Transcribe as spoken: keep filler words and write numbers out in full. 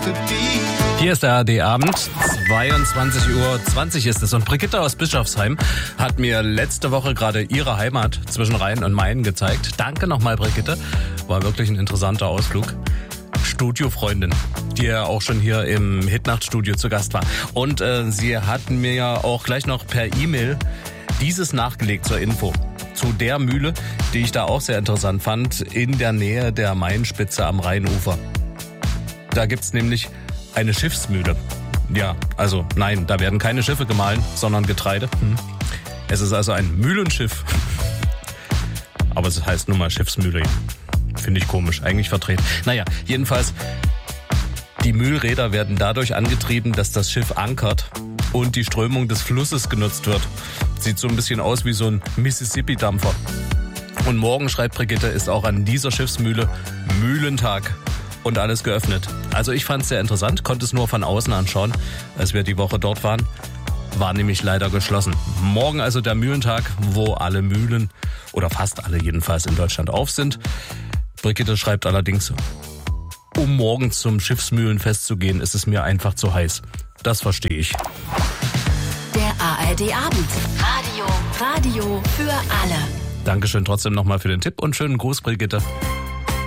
Hier ist der A R D-Abend, zweiundzwanzig Uhr zwanzig ist es. Und Brigitte aus Bischofsheim hat mir letzte Woche gerade ihre Heimat zwischen Rhein und Main gezeigt. Danke nochmal, Brigitte. War wirklich ein interessanter Ausflug. Studiofreundin, die ja auch schon hier im Hitnacht-Studio zu Gast war. Und äh, sie hat mir ja auch gleich noch per E-Mail dieses nachgelegt zur Info. Zu der Mühle, die ich da auch sehr interessant fand, in der Nähe der Mainspitze am Rheinufer. Da gibt's nämlich eine Schiffsmühle. Ja, also nein, da werden keine Schiffe gemahlen, sondern Getreide. Hm. Es ist also ein Mühlenschiff. Aber es heißt nun mal Schiffsmühle. Finde ich komisch, eigentlich verdreht. Naja, jedenfalls, die Mühlräder werden dadurch angetrieben, dass das Schiff ankert und die Strömung des Flusses genutzt wird. Sieht so ein bisschen aus wie so ein Mississippi-Dampfer. Und morgen, schreibt Brigitte, ist auch an dieser Schiffsmühle Mühlentag und alles geöffnet. Also ich fand es sehr interessant, konnte es nur von außen anschauen, als wir die Woche dort waren. War nämlich leider geschlossen. Morgen also der Mühlentag, wo alle Mühlen, oder fast alle jedenfalls in Deutschland auf sind. Brigitte schreibt allerdings, um morgen zum Schiffsmühlenfest zu gehen, ist es mir einfach zu heiß. Das verstehe ich. Der A R D-Abend. Radio, Radio für alle. Dankeschön trotzdem nochmal für den Tipp und schönen Gruß, Brigitte.